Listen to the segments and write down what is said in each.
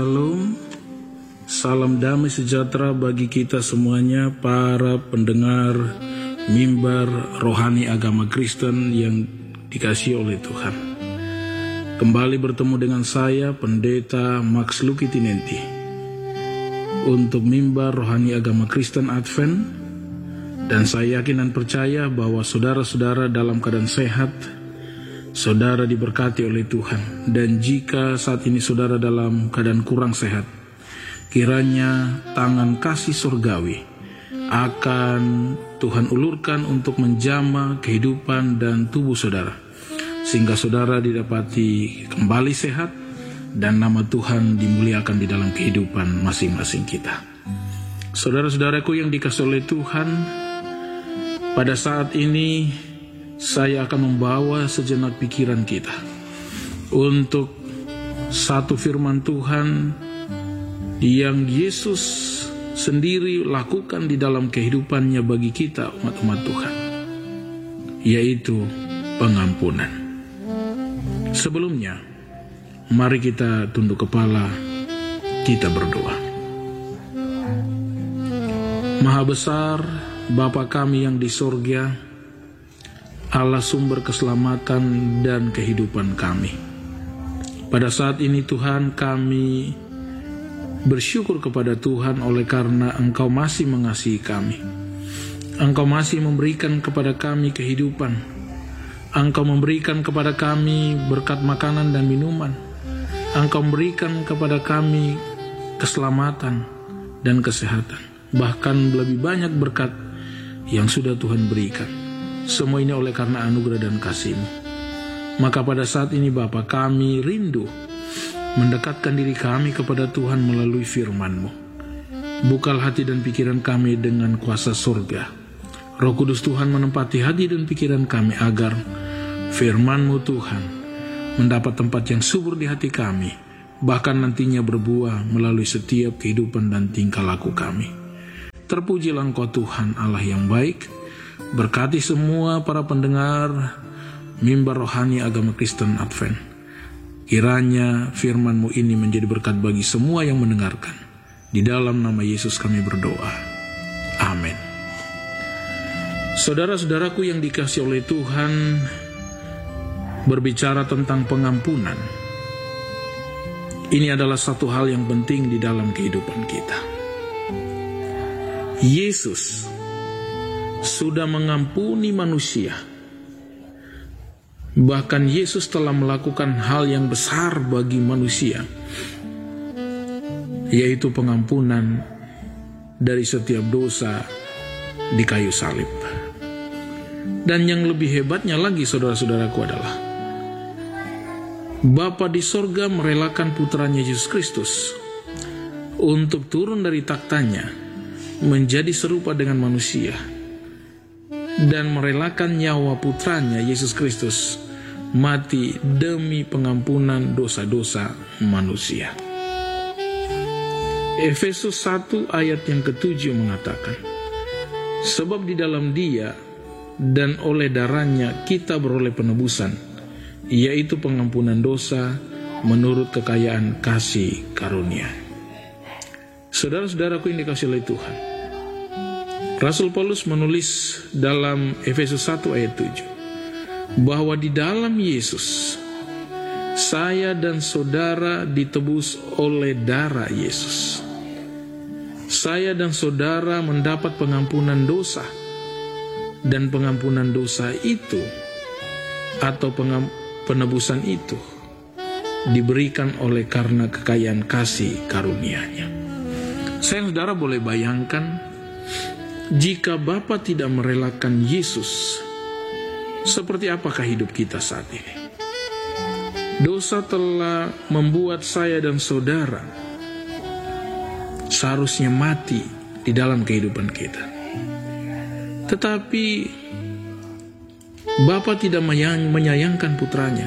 Shalom, salam damai sejahtera bagi kita semuanya, para pendengar mimbar rohani agama Kristen yang dikasihi oleh Tuhan. Kembali bertemu dengan saya, Pendeta Max Luki Tinenti, untuk mimbar rohani agama Kristen Advent. Dan saya yakin dan percaya bahwa saudara-saudara dalam keadaan sehat, saudara diberkati oleh Tuhan. Dan jika saat ini saudara dalam keadaan kurang sehat, kiranya tangan kasih surgawi akan Tuhan ulurkan untuk menjamah kehidupan dan tubuh saudara, sehingga saudara didapati kembali sehat dan nama Tuhan dimuliakan di dalam kehidupan masing-masing kita. Saudara-saudaraku yang dikasihi oleh Tuhan, pada saat ini saya akan membawa sejenak pikiran kita untuk satu firman Tuhan yang Yesus sendiri lakukan di dalam kehidupannya bagi kita umat-umat Tuhan, yaitu pengampunan. Sebelumnya, mari kita tunduk kepala, kita berdoa. Maha besar Bapa kami yang di sorga, Allah sumber keselamatan dan kehidupan kami. Pada saat ini Tuhan, kami bersyukur kepada Tuhan oleh karena Engkau masih mengasihi kami. Engkau masih memberikan kepada kami kehidupan. Engkau memberikan kepada kami berkat makanan dan minuman. Engkau memberikan kepada kami keselamatan dan kesehatan. Bahkan lebih banyak berkat yang sudah Tuhan berikan. Semua ini oleh karena anugerah dan kasih-Mu. Maka pada saat ini Bapa, kami rindu mendekatkan diri kami kepada Tuhan melalui firman-Mu. Bukalah hati dan pikiran kami dengan kuasa surga. Roh Kudus Tuhan menempati hati dan pikiran kami agar firman-Mu Tuhan mendapat tempat yang subur di hati kami, bahkan nantinya berbuah melalui setiap kehidupan dan tingkah laku kami. Terpujilah Engkau Tuhan Allah yang baik. Berkati semua para pendengar mimbar rohani agama Kristen Advent. Kiranya firman-Mu ini menjadi berkat bagi semua yang mendengarkan. Di dalam nama Yesus kami berdoa. Amin. Saudara-saudaraku yang dikasihi oleh Tuhan, berbicara tentang pengampunan, ini adalah satu hal yang penting di dalam kehidupan kita. Yesus sudah mengampuni manusia. Bahkan Yesus telah melakukan hal yang besar bagi manusia, yaitu pengampunan dari setiap dosa di kayu salib. Dan yang lebih hebatnya lagi, saudara-saudaraku, adalah Bapa di sorga merelakan putranya Yesus Kristus untuk turun dari taktanya menjadi serupa dengan manusia, dan merelakan nyawa putranya Yesus Kristus mati demi pengampunan dosa-dosa manusia. Efesus 1 ayat yang ke-7 mengatakan, sebab di dalam Dia dan oleh darahnya kita beroleh penebusan, yaitu pengampunan dosa menurut kekayaan kasih karunia. Saudara-saudaraku yang dikasihi oleh Tuhan, Rasul Paulus menulis dalam Efesus 1 ayat 7 bahwa di dalam Yesus saya dan saudara ditebus oleh darah Yesus. Saya dan saudara mendapat pengampunan dosa, dan pengampunan dosa itu atau penebusan itu diberikan oleh karena kekayaan kasih karunia-Nya. Saya saudara boleh bayangkan, jika Bapa tidak merelakan Yesus, seperti apakah hidup kita saat ini? Dosa telah membuat saya dan saudara seharusnya mati di dalam kehidupan kita. Tetapi Bapa tidak menyayangkan putranya.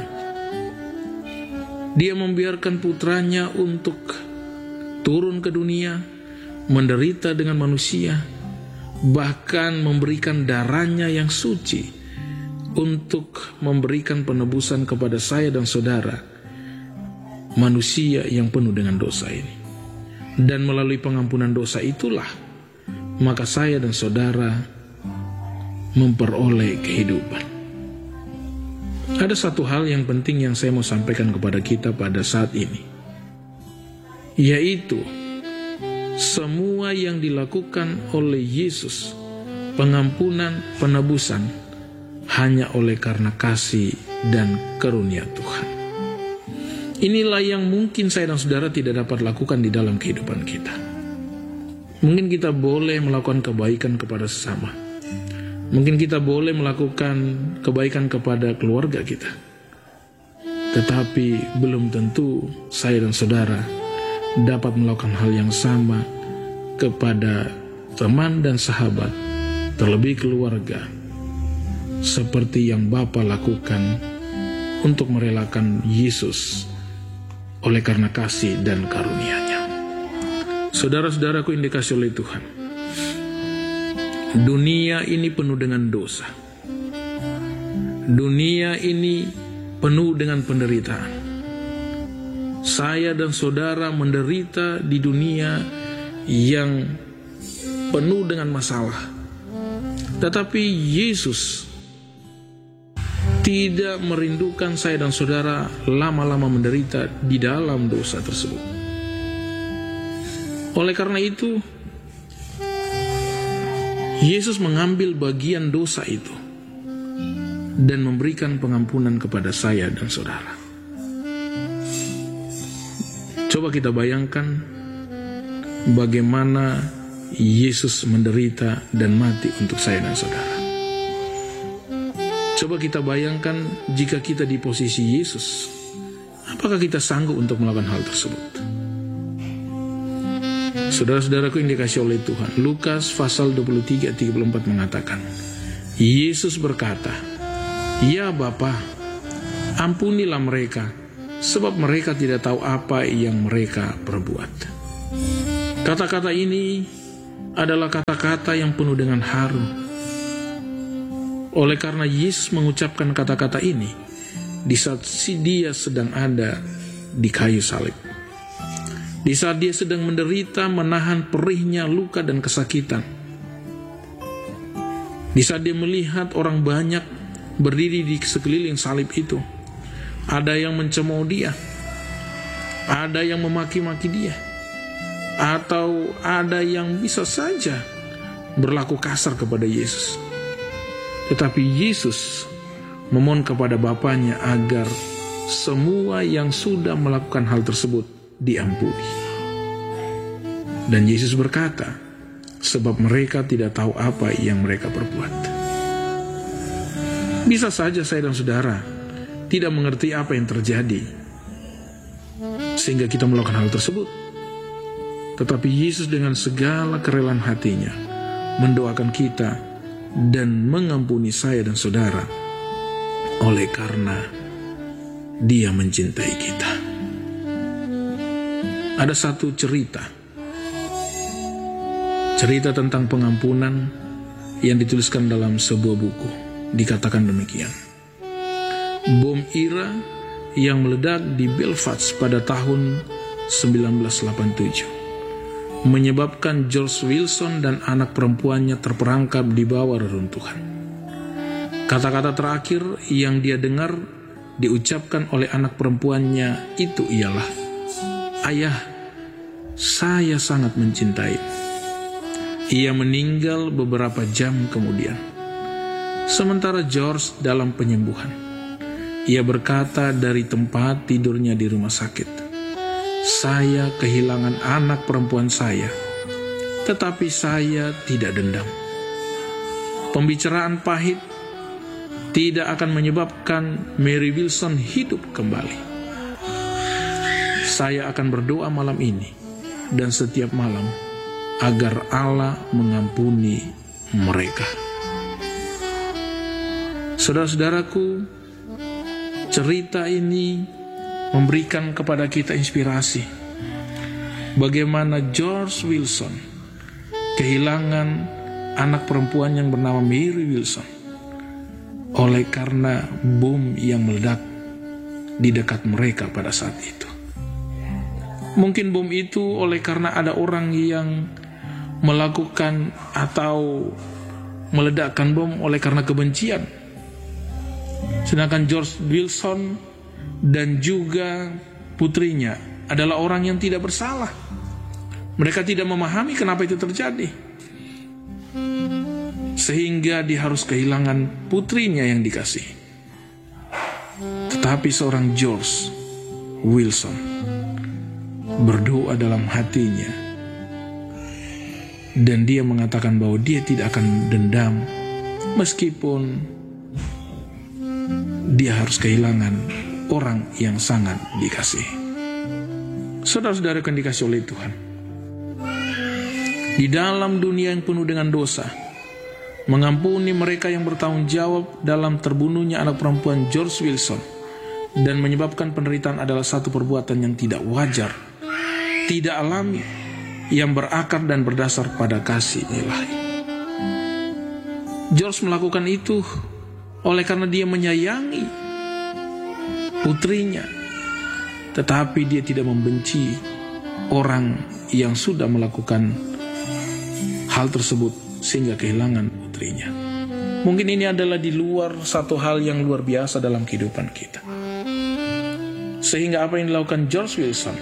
Dia membiarkan putranya untuk turun ke dunia, menderita dengan manusia, bahkan memberikan darahnya yang suci untuk memberikan penebusan kepada saya dan saudara manusia yang penuh dengan dosa ini. Dan melalui pengampunan dosa itulah, maka saya dan saudara memperoleh kehidupan. Ada satu hal yang penting yang saya mau sampaikan kepada kita pada saat ini, yaitu semua yang dilakukan oleh Yesus, pengampunan, penebusan, hanya oleh karena kasih dan karunia Tuhan. Inilah yang mungkin saya dan saudara tidak dapat lakukan di dalam kehidupan kita. Mungkin kita boleh melakukan kebaikan kepada sesama. Mungkin kita boleh melakukan kebaikan kepada keluarga kita. Tetapi belum tentu saya dan saudara dapat melakukan hal yang sama kepada teman dan sahabat, terlebih keluarga, seperti yang Bapa lakukan untuk merelakan Yesus oleh karena kasih dan karunia-Nya. Saudara-saudaraku yang dikasihi oleh Tuhan, dunia ini penuh dengan dosa. Dunia ini penuh dengan penderitaan. Saya dan saudara menderita di dunia yang penuh dengan masalah. Tetapi Yesus tidak merindukan saya dan saudara lama-lama menderita di dalam dosa tersebut. Oleh karena itu, Yesus mengambil bagian dosa itu dan memberikan pengampunan kepada saya dan saudara. Coba kita bayangkan bagaimana Yesus menderita dan mati untuk saya dan saudara. Coba kita bayangkan jika kita di posisi Yesus, apakah kita sanggup untuk melakukan hal tersebut? Saudara-saudaraku yang dikasihi oleh Tuhan, Lukas pasal 23-34 mengatakan, Yesus berkata, "Ya Bapa, ampunilah mereka, sebab mereka tidak tahu apa yang mereka perbuat." Kata-kata ini adalah kata-kata yang penuh dengan haru. Oleh karena Yesus mengucapkan kata-kata ini di saat dia sedang ada di kayu salib, di saat dia sedang menderita menahan perihnya luka dan kesakitan, di saat dia melihat orang banyak berdiri di sekeliling salib itu. Ada yang mencemooh dia, ada yang memaki-maki dia, atau ada yang bisa saja berlaku kasar kepada Yesus. Tetapi Yesus memohon kepada Bapanya agar semua yang sudah melakukan hal tersebut diampuni. Dan Yesus berkata, sebab mereka tidak tahu apa yang mereka perbuat. Bisa saja saya dan saudara tidak mengerti apa yang terjadi sehingga kita melakukan hal tersebut. Tetapi Yesus dengan segala kerelaan hatinya mendoakan kita dan mengampuni saya dan saudara oleh karena Dia mencintai kita. Ada satu cerita tentang pengampunan yang dituliskan dalam sebuah buku. Dikatakan demikian, bom Ira yang meledak di Belfast pada tahun 1987 menyebabkan George Wilson dan anak perempuannya terperangkap di bawah reruntuhan. Kata-kata terakhir yang dia dengar diucapkan oleh anak perempuannya itu ialah, "Ayah, saya sangat mencintai." Ia meninggal beberapa jam kemudian. Sementara George dalam penyembuhan, ia berkata dari tempat tidurnya di rumah sakit, "Saya kehilangan anak perempuan saya, tetapi saya tidak dendam. Pembicaraan pahit tidak akan menyebabkan Mary Wilson hidup kembali. Saya akan berdoa malam ini dan setiap malam agar Allah mengampuni mereka." Saudara-saudaraku, cerita ini memberikan kepada kita inspirasi bagaimana George Wilson kehilangan anak perempuan yang bernama Mary Wilson oleh karena bom yang meledak di dekat mereka pada saat itu. Mungkin bom itu oleh karena ada orang yang melakukan atau meledakkan bom oleh karena kebencian. Sedangkan George Wilson dan juga putrinya adalah orang yang tidak bersalah. Mereka tidak memahami kenapa itu terjadi, sehingga dia harus kehilangan putrinya yang dikasih. Tetapi seorang George Wilson berdoa dalam hatinya, dan dia mengatakan bahwa dia tidak akan dendam meskipun dia harus kehilangan orang yang sangat dikasihi. Saudara-saudara yang dikasihi oleh Tuhan, di dalam dunia yang penuh dengan dosa, mengampuni mereka yang bertanggung jawab dalam terbunuhnya anak perempuan George Wilson dan menyebabkan penderitaan adalah satu perbuatan yang tidak wajar, tidak alami, yang berakar dan berdasar pada kasih ilahi. George melakukan itu oleh karena dia menyayangi putrinya, tetapi dia tidak membenci orang yang sudah melakukan hal tersebut sehingga kehilangan putrinya. Mungkin ini adalah di luar satu hal yang luar biasa dalam kehidupan kita, sehingga apa yang dilakukan George Wilson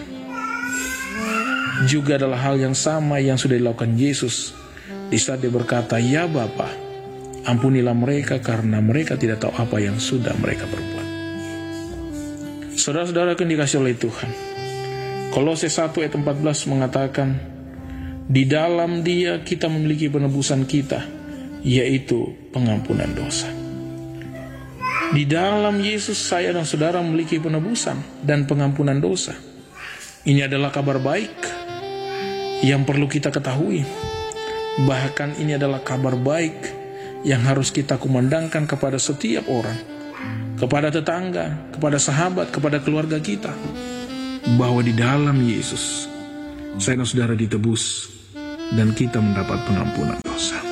juga adalah hal yang sama yang sudah dilakukan Yesus di saat dia berkata, "Ya Bapa, ampunilah mereka karena mereka tidak tahu apa yang sudah mereka perbuat." Saudara-saudara yang dikasihi oleh Tuhan, Kolose 1 ayat 14 mengatakan, "Di dalam Dia kita memiliki penebusan kita, yaitu pengampunan dosa." Di dalam Yesus saya dan saudara memiliki penebusan dan pengampunan dosa. Ini adalah kabar baik yang perlu kita ketahui. Bahkan ini adalah kabar baik yang harus kita kumandangkan kepada setiap orang, kepada tetangga, kepada sahabat, kepada keluarga kita, bahwa di dalam Yesus saya dan saudara ditebus dan kita mendapat pengampunan dosa.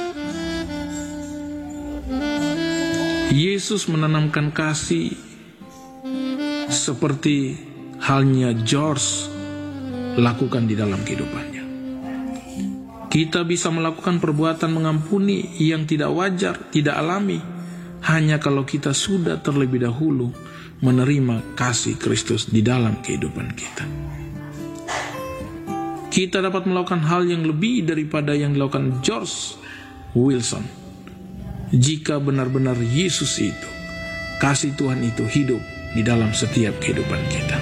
Yesus menanamkan kasih seperti halnya George lakukan di dalam kehidupannya. Kita bisa melakukan perbuatan mengampuni yang tidak wajar, tidak alami, hanya kalau kita sudah terlebih dahulu menerima kasih Kristus di dalam kehidupan kita. Kita dapat melakukan hal yang lebih daripada yang dilakukan George Wilson jika benar-benar Yesus itu, kasih Tuhan itu hidup di dalam setiap kehidupan kita.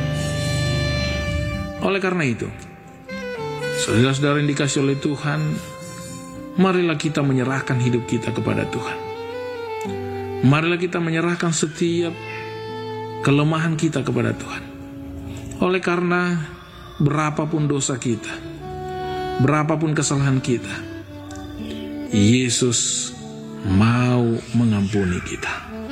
Oleh karena itu, saudara-saudara yang dikasihi oleh Tuhan, marilah kita menyerahkan hidup kita kepada Tuhan. Marilah kita menyerahkan setiap kelemahan kita kepada Tuhan. Oleh karena berapapun dosa kita, berapapun kesalahan kita, Yesus mau mengampuni kita.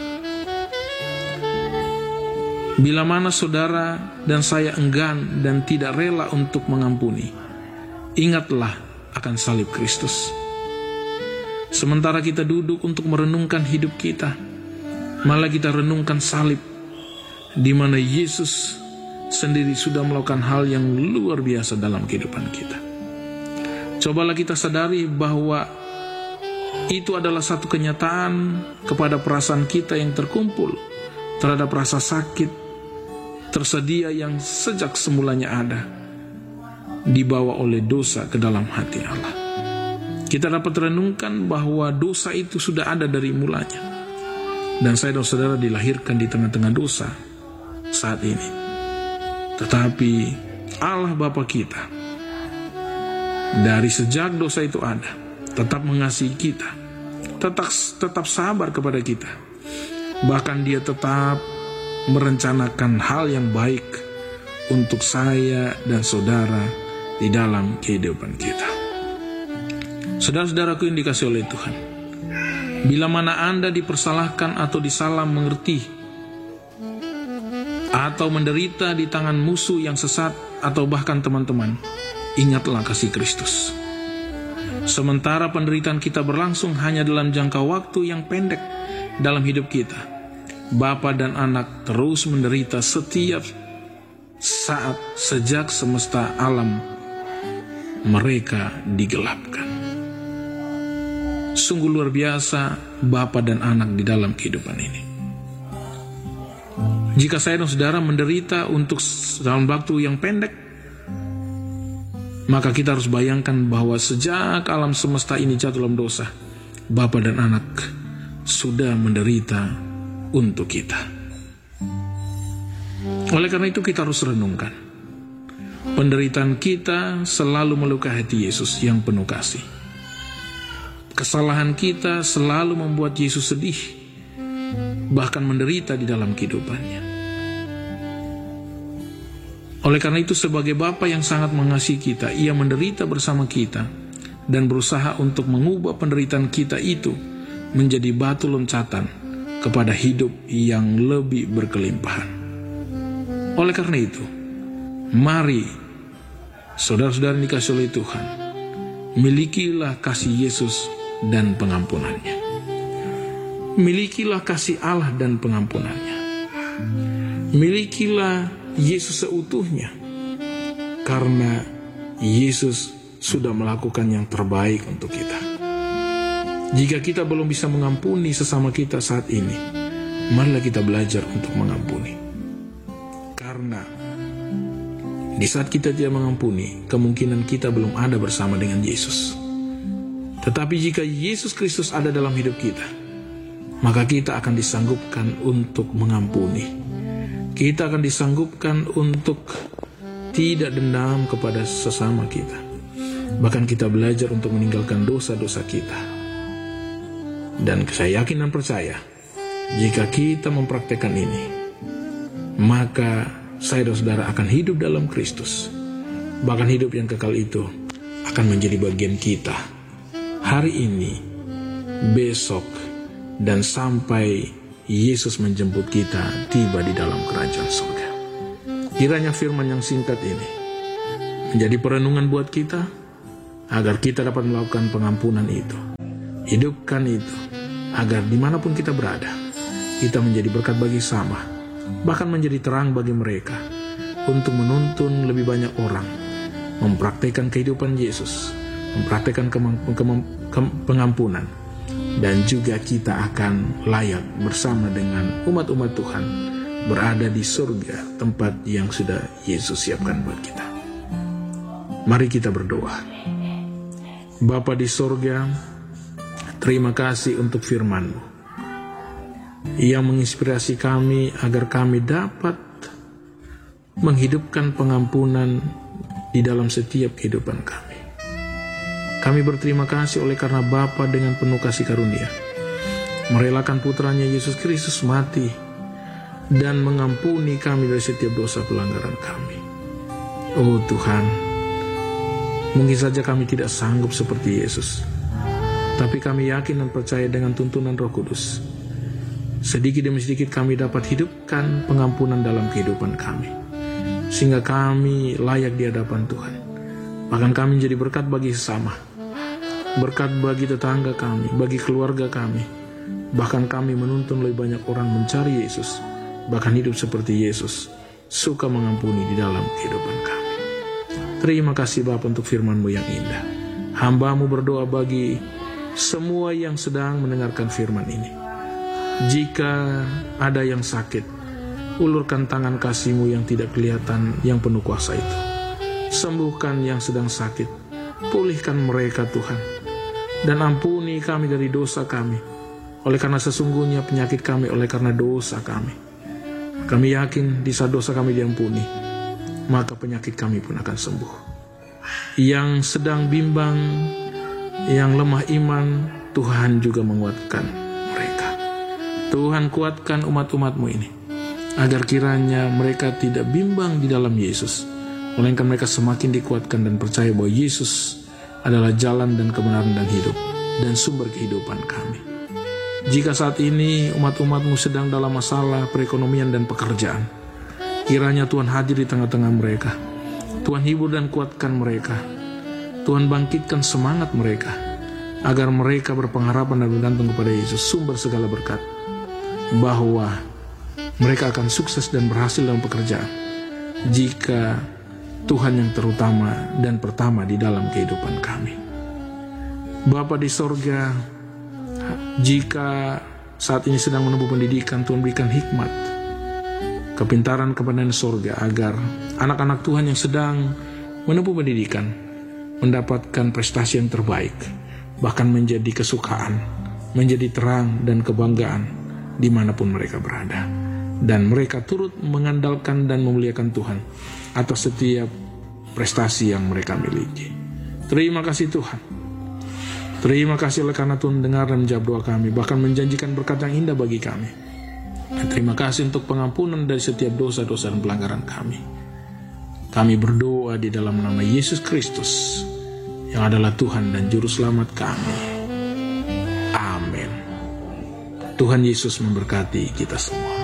Bila mana saudara dan saya enggan dan tidak rela untuk mengampuni, ingatlah akan salib Kristus. Sementara kita duduk untuk merenungkan hidup kita, malah kita renungkan salib, di mana Yesus sendiri sudah melakukan hal yang luar biasa dalam kehidupan kita. Cobalah kita sadari bahwa itu adalah satu kenyataan kepada perasaan kita yang terkumpul terhadap rasa sakit tersedia yang sejak semulanya ada, dibawa oleh dosa ke dalam hati Allah. Kita dapat renungkan bahwa dosa itu sudah ada dari mulanya, dan saya dan saudara dilahirkan di tengah-tengah dosa saat ini. Tetapi Allah Bapa kita dari sejak dosa itu ada, tetap mengasihi kita, tetap sabar kepada kita. Bahkan Dia tetap merencanakan hal yang baik untuk saya dan saudara di dalam kehidupan kita. Saudara-saudaraku yang dikasihi oleh Tuhan, bila mana Anda dipersalahkan atau disalah mengerti atau menderita di tangan musuh yang sesat atau bahkan teman-teman, ingatlah kasih Kristus. Sementara penderitaan kita berlangsung hanya dalam jangka waktu yang pendek dalam hidup kita, Bapa dan Anak terus menderita setiap saat sejak semesta alam mereka digelapkan. Sungguh luar biasa Bapa dan Anak di dalam kehidupan ini. Jika saya dan saudara menderita untuk dalam waktu yang pendek, maka kita harus bayangkan bahwa sejak alam semesta ini jatuh dalam dosa, Bapa dan Anak sudah menderita untuk kita. Oleh karena itu kita harus renungkan, penderitaan kita selalu melukai hati Yesus yang penuh kasih. Kesalahan kita selalu membuat Yesus sedih, bahkan menderita di dalam kehidupannya. Oleh karena itu sebagai Bapa yang sangat mengasihi kita, Ia menderita bersama kita dan berusaha untuk mengubah penderitaan kita itu menjadi batu loncatan kepada hidup yang lebih berkelimpahan. Oleh karena itu, mari saudara-saudara dikasihi oleh Tuhan, milikilah kasih Yesus dan pengampunannya. Milikilah kasih Allah dan pengampunannya. Milikilah Yesus seutuhnya, karena Yesus sudah melakukan yang terbaik untuk kita. Jika kita belum bisa mengampuni sesama kita saat ini, marilah kita belajar untuk mengampuni. Karena di saat kita tidak mengampuni, kemungkinan kita belum ada bersama dengan Yesus. Tetapi jika Yesus Kristus ada dalam hidup kita, maka kita akan disanggupkan untuk mengampuni. Kita akan disanggupkan untuk tidak dendam kepada sesama kita. Bahkan kita belajar untuk meninggalkan dosa-dosa kita. Dan saya yakin dan percaya, jika kita mempraktekkan ini, maka saya dan saudara akan hidup dalam Kristus. Bahkan hidup yang kekal itu akan menjadi bagian kita hari ini, besok, dan sampai Yesus menjemput kita tiba di dalam kerajaan surga. Kiranya firman yang singkat ini menjadi perenungan buat kita, agar kita dapat melakukan pengampunan itu. Hidupkan itu, agar dimanapun kita berada, kita menjadi berkat bagi sama, bahkan menjadi terang bagi mereka, untuk menuntun lebih banyak orang mempraktikkan kehidupan Yesus, mempraktikkan pengampunan, dan juga kita akan layak bersama dengan umat-umat Tuhan berada di surga, tempat yang sudah Yesus siapkan buat kita. Mari kita berdoa. Bapa di surga, terima kasih untuk firman-Mu yang menginspirasi kami agar kami dapat menghidupkan pengampunan di dalam setiap kehidupan kami. Kami berterima kasih oleh karena Bapa dengan penuh kasih karunia merelakan putranya Yesus Kristus mati dan mengampuni kami dari setiap dosa pelanggaran kami. Oh Tuhan, mungkin saja kami tidak sanggup seperti Yesus, tapi kami yakin dan percaya dengan tuntunan Roh Kudus, sedikit demi sedikit kami dapat hidupkan pengampunan dalam kehidupan kami, sehingga kami layak di hadapan Tuhan. Bahkan kami menjadi berkat bagi sesama, berkat bagi tetangga kami, bagi keluarga kami. Bahkan kami menuntun lebih banyak orang mencari Yesus, bahkan hidup seperti Yesus, suka mengampuni di dalam kehidupan kami. Terima kasih Bapa untuk firman-Mu yang indah. Hamba-Mu berdoa bagi semua yang sedang mendengarkan firman ini. Jika ada yang sakit, ulurkan tangan kasih-Mu yang tidak kelihatan, yang penuh kuasa itu. Sembuhkan yang sedang sakit, pulihkan mereka Tuhan, dan ampuni kami dari dosa kami, oleh karena sesungguhnya penyakit kami oleh karena dosa kami. Kami yakin di saat dosa kami diampuni, maka penyakit kami pun akan sembuh. Yang sedang bimbang, yang lemah iman, Tuhan juga menguatkan mereka. Tuhan kuatkan umat-umat-Mu ini, agar kiranya mereka tidak bimbang di dalam Yesus, melainkan mereka semakin dikuatkan dan percaya bahwa Yesus adalah jalan dan kebenaran dan hidup, dan sumber kehidupan kami. Jika saat ini umat-umat-Mu sedang dalam masalah perekonomian dan pekerjaan, kiranya Tuhan hadir di tengah-tengah mereka. Tuhan hibur dan kuatkan mereka. Tuhan bangkitkan semangat mereka, agar mereka berpengharapan dan bergantung kepada Yesus, sumber segala berkat, bahwa mereka akan sukses dan berhasil dalam pekerjaan, jika Tuhan yang terutama dan pertama di dalam kehidupan kami. Bapa di sorga, jika saat ini sedang menempuh pendidikan, Tuhan berikan hikmat, kepintaran kepada sorga, agar anak-anak Tuhan yang sedang menempuh pendidikan mendapatkan prestasi yang terbaik, bahkan menjadi kesukaan, menjadi terang dan kebanggaan dimanapun mereka berada. Dan mereka turut mengandalkan dan memuliakan Tuhan atas setiap prestasi yang mereka miliki. Terima kasih Tuhan. Terima kasih oleh karena Tuhan dengar dan menjawab doa kami, bahkan menjanjikan berkat yang indah bagi kami. Dan terima kasih untuk pengampunan dari setiap dosa-dosa dan pelanggaran kami. Kami berdoa di dalam nama Yesus Kristus, yang adalah Tuhan dan Juru Selamat kami. Amin. Tuhan Yesus memberkati kita semua.